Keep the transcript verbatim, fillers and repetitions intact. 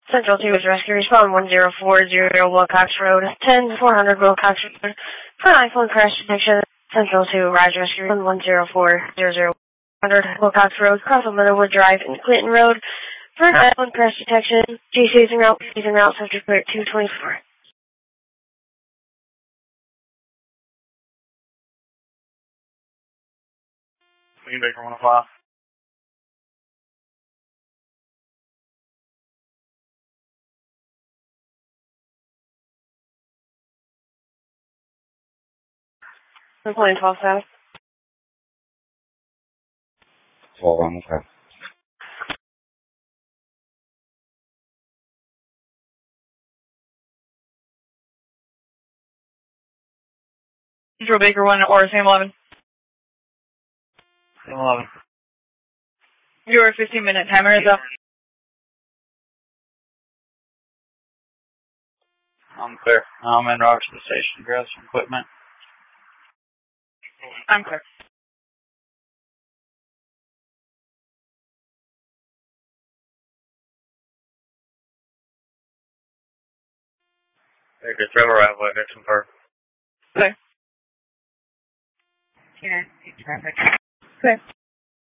Central two is rescue. Respond one zero four zero Wilcox Road, ten four hundred Wilcox Road. For iPhone crash detection, Central two, Rise Rescue, one zero four zero zero one hundred Wilcox Road, cross of Meadowwood Drive and Clinton Road. For iPhone crash detection, G C using route, using route, subject clear two twenty-four. Queen Baker one oh five. I'm playing twelve south. twelve on, okay. Central Baker one or Sam eleven. Sam eleven. Your fifteen minute timer is up. I'm clear. I'm in route to the station. Grab some equipment. I'm clear. Baker, travel right away. Get some fur. Okay. Here, traffic. Okay.